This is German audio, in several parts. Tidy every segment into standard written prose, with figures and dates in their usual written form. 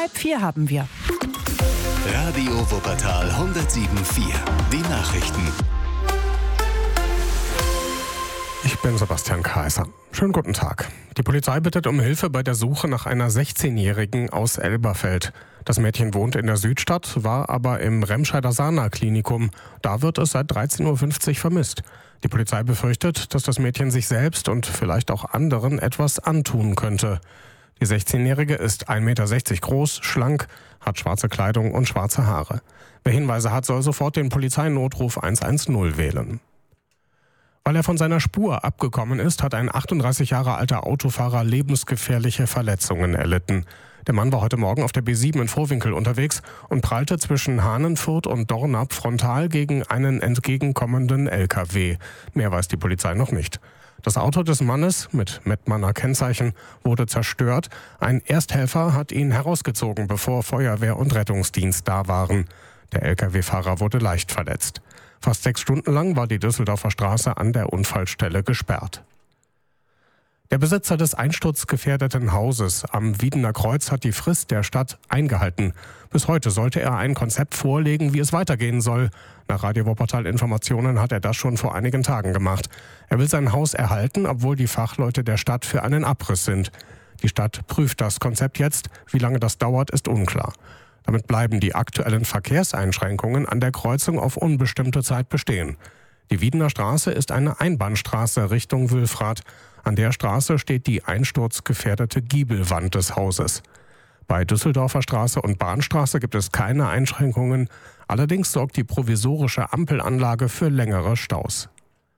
3:30 haben wir. Radio Wuppertal 107.4. Die Nachrichten. Ich bin Sebastian Kaiser. Schönen guten Tag. Die Polizei bittet um Hilfe bei der Suche nach einer 16-Jährigen aus Elberfeld. Das Mädchen wohnt in der Südstadt, war aber im Remscheider Sana-Klinikum. Da wird es seit 13:50 Uhr vermisst. Die Polizei befürchtet, dass das Mädchen sich selbst und vielleicht auch anderen etwas antun könnte. Die 16-Jährige ist 1,60 Meter groß, schlank, hat schwarze Kleidung und schwarze Haare. Wer Hinweise hat, soll sofort den Polizeinotruf 110 wählen. Weil er von seiner Spur abgekommen ist, hat ein 38 Jahre alter Autofahrer lebensgefährliche Verletzungen erlitten. Der Mann war heute Morgen auf der B7 in Vohwinkel unterwegs und prallte zwischen Hahnenfurt und Dornap frontal gegen einen entgegenkommenden LKW. Mehr weiß die Polizei noch nicht. Das Auto des Mannes mit Mettmanner Kennzeichen wurde zerstört. Ein Ersthelfer hat ihn herausgezogen, bevor Feuerwehr und Rettungsdienst da waren. Der LKW-Fahrer wurde leicht verletzt. Fast 6 Stunden lang war die Düsseldorfer Straße an der Unfallstelle gesperrt. Der Besitzer des einsturzgefährdeten Hauses am Wiedener Kreuz hat die Frist der Stadt eingehalten. Bis heute sollte er ein Konzept vorlegen, wie es weitergehen soll. Nach Radio Wuppertal Informationen hat er das schon vor einigen Tagen gemacht. Er will sein Haus erhalten, obwohl die Fachleute der Stadt für einen Abriss sind. Die Stadt prüft das Konzept jetzt. Wie lange das dauert, ist unklar. Damit bleiben die aktuellen Verkehrseinschränkungen an der Kreuzung auf unbestimmte Zeit bestehen. Die Wiedener Straße ist eine Einbahnstraße Richtung Wülfrath. An der Straße steht die einsturzgefährdete Giebelwand des Hauses. Bei Düsseldorfer Straße und Bahnstraße gibt es keine Einschränkungen. Allerdings sorgt die provisorische Ampelanlage für längere Staus.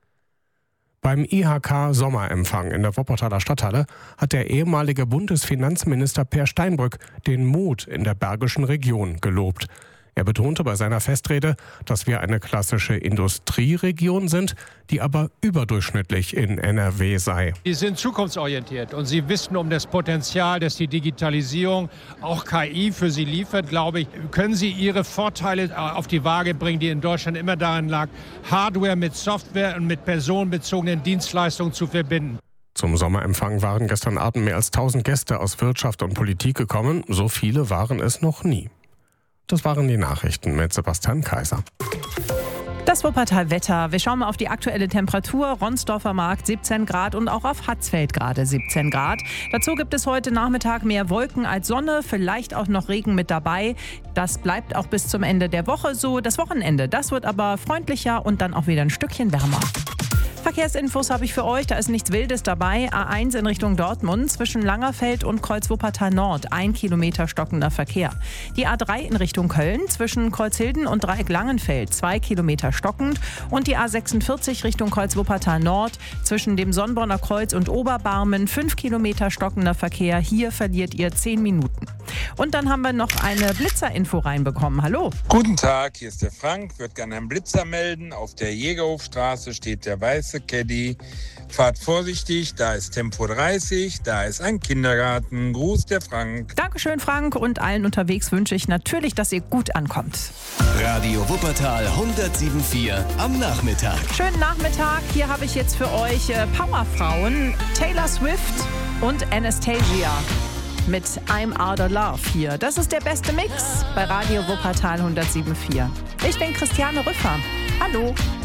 Beim IHK-Sommerempfang in der Wuppertaler Stadthalle hat der ehemalige Bundesfinanzminister Peer Steinbrück den Mut in der Bergischen Region gelobt. Er betonte bei seiner Festrede, dass wir eine klassische Industrieregion sind, die aber überdurchschnittlich in NRW sei. Sie sind zukunftsorientiert und Sie wissen um das Potenzial, das die Digitalisierung, auch KI für Sie liefert, glaube ich. Können Sie Ihre Vorteile auf die Waage bringen, die in Deutschland immer darin lag, Hardware mit Software und mit personenbezogenen Dienstleistungen zu verbinden? Zum Sommerempfang waren gestern Abend mehr als 1000 Gäste aus Wirtschaft und Politik gekommen. So viele waren es noch nie. Das waren die Nachrichten mit Sebastian Kaiser. Das Wuppertal-Wetter. Wir schauen mal auf die aktuelle Temperatur. Ronsdorfer Markt 17 Grad und auch auf Hatzfeld gerade 17 Grad. Dazu gibt es heute Nachmittag mehr Wolken als Sonne, vielleicht auch noch Regen mit dabei. Das bleibt auch bis zum Ende der Woche so. Das Wochenende, das wird aber freundlicher und dann auch wieder ein Stückchen wärmer. Verkehrsinfos habe ich für euch, da ist nichts Wildes dabei. A1 in Richtung Dortmund zwischen Langerfeld und Kreuz-Wuppertal Nord, 1 Kilometer stockender Verkehr. Die A3 in Richtung Köln zwischen Kreuzhilden und Dreieck Langenfeld, 2 Kilometer stockend. Und die A46 Richtung Kreuz-Wuppertal Nord zwischen dem Sonnborner Kreuz und Oberbarmen, 5 Kilometer stockender Verkehr. Hier verliert ihr 10 Minuten. Und dann haben wir noch eine Blitzerinfo reinbekommen. Hallo. Guten Tag, hier ist der Frank. Würde gerne einen Blitzer melden. Auf der Jägerhofstraße steht der weiße Caddy. Fahrt vorsichtig, da ist Tempo 30, da ist ein Kindergarten. Gruß, der Frank. Dankeschön, Frank. Und allen unterwegs wünsche ich natürlich, dass ihr gut ankommt. Radio Wuppertal 107.4 am Nachmittag. Schönen Nachmittag. Hier habe ich jetzt für euch Powerfrauen, Taylor Swift und Anastasia mit I'm Out of Love hier. Das ist der beste Mix bei Radio Wuppertal 107.4. Ich bin Christiane Rüffer. Hallo.